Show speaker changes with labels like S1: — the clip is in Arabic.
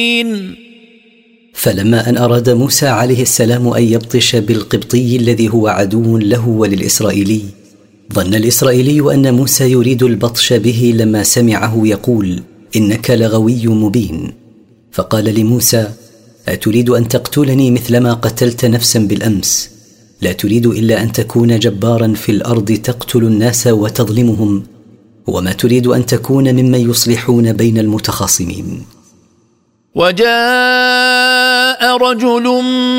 S1: فلما أن أراد موسى عليه السلام أن يبطش بالقبطي الذي هو عدو له وللإسرائيلي، ظن الإسرائيلي أن موسى يريد البطش به لما سمعه يقول: إنك لغوي مبين. فقال لموسى: أتريد أن تقتلني مثلما قتلت نفسا بالأمس؟ لا تريد إلا أن تكون جبارا في الأرض تقتل الناس وتظلمهم، وما تريد أن تكون ممن يصلحون بين المتخاصمين.
S2: وجاء رجل